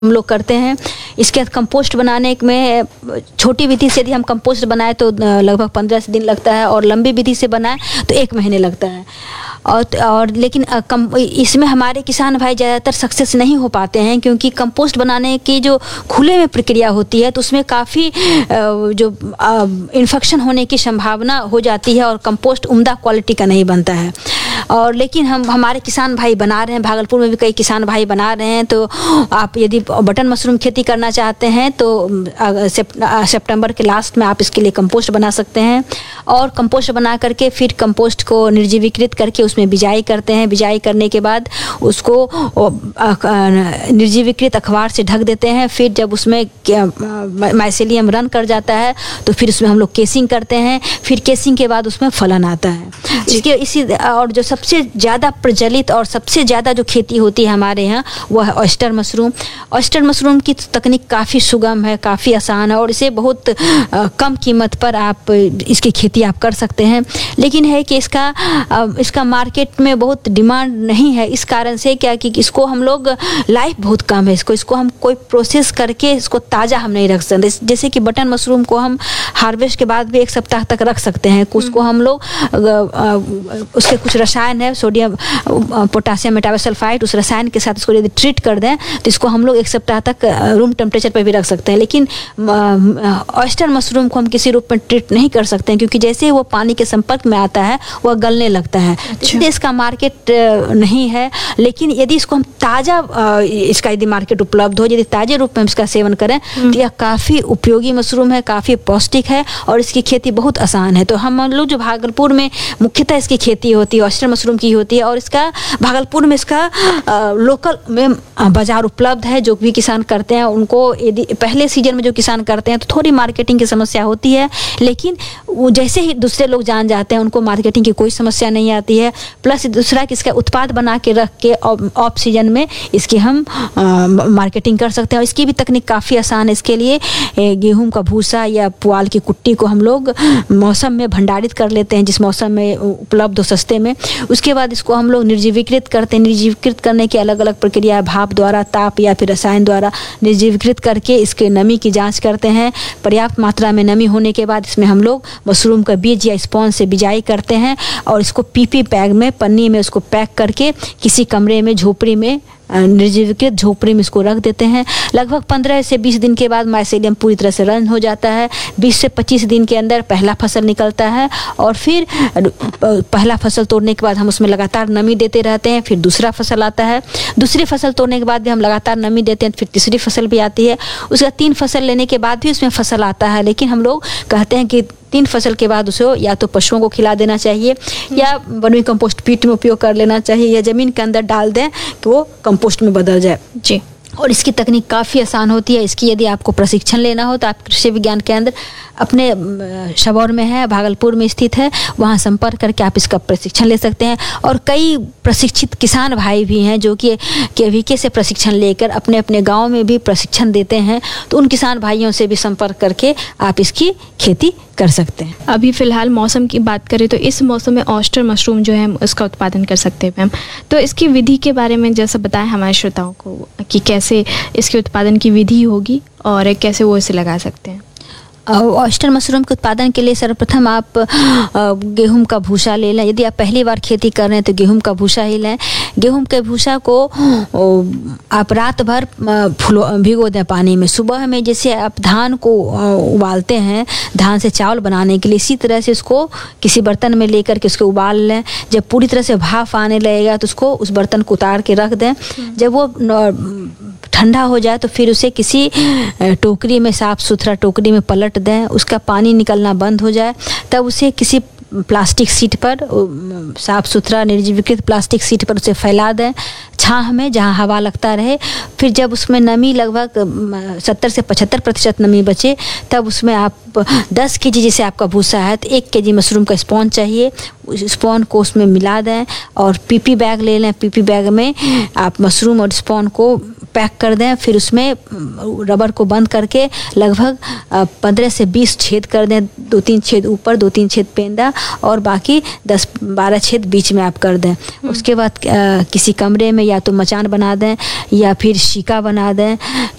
हम लोग करते हैं। इसके बाद कंपोस्ट बनाने में छोटी विधि से यदि हम कंपोस्ट बनाए तो लगभग 15 दिन लगता है, और लंबी विधि से बनाए तो 1 महीने लगता है। और लेकिन इसमें हमारे किसान भाई ज़्यादातर सक्सेस नहीं हो पाते हैं, क्योंकि कंपोस्ट बनाने की जो खुले में प्रक्रिया होती है तो उसमें काफ़ी जो इन्फेक्शन होने की संभावना हो जाती है, और कंपोस्ट उम्दा क्वालिटी का नहीं बनता है। और लेकिन हमारे किसान भाई बना रहे हैं, भागलपुर में भी कई किसान भाई बना रहे हैं। तो आप यदि बटन मशरूम खेती करना चाहते हैं तो सितंबर के लास्ट में आप इसके लिए कंपोस्ट बना सकते हैं, और कंपोस्ट बना करके फिर कंपोस्ट को निर्जीवीकृत करके उसमें बिजाई करते हैं। बिजाई करने के बाद उसको निर्जीवीकृत अखबार से ढक देते हैं। फिर जब उसमें माइसेलियम रन कर जाता है तो फिर उसमें हम लोग केसिंग करते हैं। फिर केसिंग के बाद उसमें फलन आता है। और जो सबसे ज़्यादा प्रचलित और सबसे ज़्यादा जो खेती होती है हमारे यहाँ वह है ऑयस्टर मशरूम। ऑयस्टर मशरूम की तकनीक काफ़ी सुगम है, काफ़ी आसान है, और इसे बहुत कम कीमत पर आप इसकी खेती आप कर सकते हैं। लेकिन है कि इसका मार्केट में बहुत डिमांड नहीं है, इस कारण से क्या कि इसको हम लोग लाइफ बहुत कम है। इसको हम कोई प्रोसेस करके इसको ताज़ा हम नहीं रख सकते। जैसे कि बटन मशरूम को हम हार्वेस्ट के बाद भी 1 सप्ताह तक रख सकते हैं। उसको हम लोग उसके कुछ रसायन है, सोडियम पोटासियम मेटाबोसल्फाइड, उस रसायन के साथ इसको यदि ट्रीट कर दें तो इसको हम लोग 1 सप्ताह तक रूम टेम्परेचर पर भी रख सकते हैं। लेकिन ऑयस्टर मशरूम को हम किसी रूप में ट्रीट नहीं कर सकते हैं, क्योंकि जैसे ही वो पानी के संपर्क में आता है वह गलने लगता है। इसलिए इसका मार्केट नहीं है। लेकिन यदि इसको हम ताज़ा इसका यदि मार्केट उपलब्ध हो, यदि ताज़े रूप में इसका सेवन करें तो यह काफ़ी उपयोगी मशरूम है, काफ़ी पौष्टिक है, और इसकी खेती बहुत आसान है। तो हम लोग जो भागलपुर में मुख्यतः इसकी खेती होती है ऑयस्टर मशरूम की होती है, और इसका भागलपुर में इसका लोकल में बाजार उपलब्ध है। जो भी किसान करते हैं उनको यदि पहले सीजन में जो किसान करते हैं तो थोड़ी मार्केटिंग की समस्या होती है, लेकिन वो जैसे ही दूसरे लोग जान जाते हैं उनको मार्केटिंग की कोई समस्या नहीं आती है। प्लस दूसरा कि इसका उत्पाद बना के रख के ऑफ सीजन में इसकी हम मार्केटिंग कर सकते हैं। और इसकी भी तकनीक काफ़ी आसान है। इसके लिए गेहूं का भूसा या पुआल की कुट्टी को हम लोग मौसम में भंडारित कर लेते हैं, जिस मौसम में उपलब्ध हो सस्ते में। उसके बाद इसको हम लोग निर्जीवीकृत करते हैं। निर्जीवीकृत करने की अलग अलग प्रक्रिया, भाप द्वारा, ताप या फिर रसायन द्वारा निर्जीवीकृत करके इसके नमी की जांच करते हैं। पर्याप्त मात्रा में नमी होने के बाद इसमें हम लोग मशरूम का बीज या स्पॉन्ज से बिजाई करते हैं, और इसको पीपी बैग में, पन्नी में उसको पैक करके किसी कमरे में, झोपड़ी में, निर्जीवीकृत झोपड़ी में इसको रख देते हैं। लगभग 15 से 20 दिन के बाद माइसेलियम पूरी तरह से रन हो जाता है। 20 से 25 दिन के अंदर पहला फसल निकलता है, और फिर पहला फसल तोड़ने के बाद हम उसमें लगातार नमी देते रहते हैं। फिर दूसरा फसल आता है, दूसरी फसल तोड़ने के बाद भी हम लगातार नमी देते हैं। फिर तीसरी फसल भी आती है। उसका 3 फसल लेने के बाद भी उसमें फसल आता है। लेकिन हम लोग कहते हैं कि 3 फसल के बाद उसे या तो पशुओं को खिला देना चाहिए, या वर्मी कंपोस्ट पीट में उपयोग कर लेना चाहिए, या ज़मीन के अंदर डाल दें कि वो कंपोस्ट में बदल जाए जी। और इसकी तकनीक काफ़ी आसान होती है। इसकी यदि आपको प्रशिक्षण लेना हो तो आप कृषि विज्ञान केंद्र अपने सबौर में है, भागलपुर में स्थित है, वहाँ संपर्क करके आप इसका प्रशिक्षण ले सकते हैं। और कई प्रशिक्षित किसान भाई भी हैं जो कि KVK से प्रशिक्षण लेकर अपने अपने गांव में भी प्रशिक्षण देते हैं। तो उन किसान भाइयों से भी संपर्क करके आप इसकी खेती कर सकते हैं। अभी फ़िलहाल मौसम की बात करें तो इस मौसम में ऑयस्टर मशरूम जो है उसका उत्पादन कर सकते हैं मैम। तो इसकी विधि के बारे में जैसा बताएं हमारे श्रोताओं को कि कैसे इसके उत्पादन की विधि होगी और कैसे वो इसे लगा सकते हैं। ऑयस्टर मशरूम के उत्पादन के लिए सर्वप्रथम आप गेहूं का भूसा ले लें। यदि आप पहली बार खेती कर रहे हैं तो गेहूं का भूसा ही लें। गेहूं के भूसा को आप रात भर भिगो दें पानी में। सुबह में जैसे आप धान को उबालते हैं धान से चावल बनाने के लिए, इसी तरह से उसको किसी बर्तन में लेकर के उसको उबाल लें। जब पूरी तरह से भाप आने लगेगा तो उसको उस बर्तन को उतार के रख दें। जब वो ठंडा हो जाए तो फिर उसे किसी टोकरी में, साफ़ सुथरा टोकरी में पलट दें। उसका पानी निकलना बंद हो जाए तब उसे किसी प्लास्टिक शीट पर, साफ़ सुथरा निर्जीवीकृत प्लास्टिक शीट पर उसे फैला दें छाह में, जहाँ हवा लगता रहे। फिर जब उसमें नमी लगभग 70 से 75% नमी बचे तब उसमें आप 10 kg जैसे आपका भूसा है तो 1 kg मशरूम का स्पॉन्ज चाहिए। उस स्पॉन्ज को उसमें मिला दें और PP बैग ले लें। PP बैग में आप मशरूम और स्पॉन्ज को पैक कर दें। फिर उसमें रबर को बंद करके लगभग 15 से 20 छेद कर दें। 2-3 छेद ऊपर, 2-3 छेद पेंदा, और बाकी 10-12 छेद बीच में आप कर दें। उसके बाद किसी कमरे में या तो मचान बना दें या फिर शिका बना दें